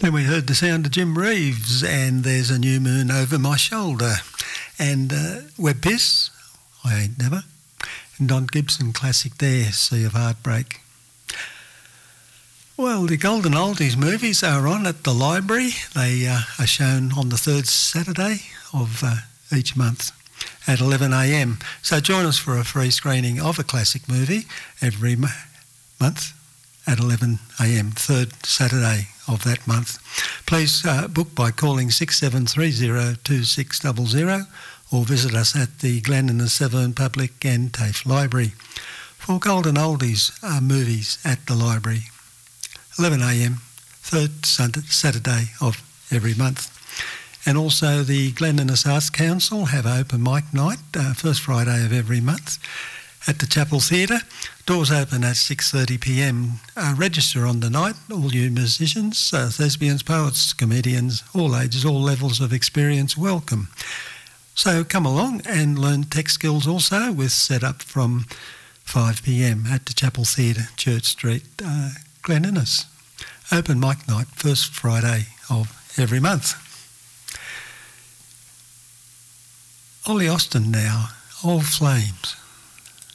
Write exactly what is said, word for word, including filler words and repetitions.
Then we heard the sound of Jim Reeves and There's a New Moon Over My Shoulder. And uh, Web Piss, I Ain't Never. And Don Gibson classic there, Sea of Heartbreak. Well, the Golden Oldies movies are on at the library. They uh, are shown on the third Saturday of uh, each month at eleven a m. So join us for a free screening of a classic movie every mo- month at eleven a m, third Saturday of that month. Please uh, book by calling six seven three zero two six zero zero or visit us at the Glen and the Severn Public and TAFE Library for Golden Oldies uh, movies at the library. eleven a m, third Saturday of every month. And also the Glen Innes Arts Council have open mic night, uh, first Friday of every month at the Chapel Theatre. Doors open at six thirty p m. Uh, register on the night, all you musicians, uh, thespians, poets, comedians, all ages, all levels of experience, welcome. So come along and learn tech skills also with set up from five p m at the Chapel Theatre, Church Street, uh, Glen Innes. Open mic night, first Friday of every month. Ollie Austin now, Old Flames.